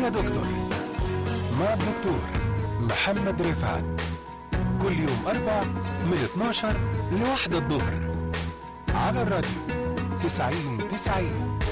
يا دكتور مع الدكتور محمد رفعت، كل يوم 4 من 12 ل1 الظهر على الراديو 90-90.